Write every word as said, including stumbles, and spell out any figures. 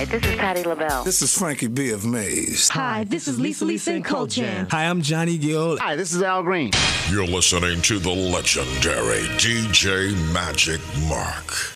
Hi, this is Patti LaBelle. This is Frankie B of Maze. Hi, this is Lisa Lisa and Cold Jam. Hi, I'm Johnny Gill. Hi, this is Al Green. You're listening to the legendary D J Magic Mark.